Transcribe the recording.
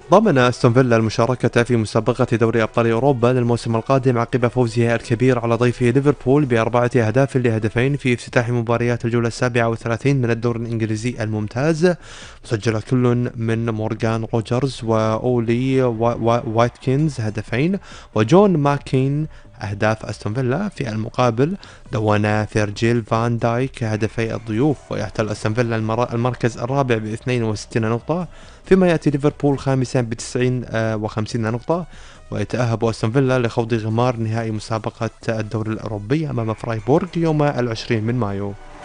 ضمن أستون فيلا المشاركة في مسابقة دوري أبطال أوروبا للموسم القادم عقب فوزها الكبير على ضيفه ليفربول ب4 أهداف لهدفين في افتتاح مباريات الجولة 37 من الدوري الإنجليزي الممتاز، مسجل كل من مورغان روجرز وأولي وايتكنز هدفين وجون ماكين أهداف أستون فيلا. في المقابل دون فيرجيل فان دايك هدفي الضيوف، ويحتل أستون فيلا المركز الرابع ب62 نقطة، فيما يأتي ليفربول خامسا ب59 نقطة، ويتأهب أستون فيلا لخوض غمار نهائي مسابقة الدوري الأوروبي أمام فرايبورغ يوم 20 من مايو.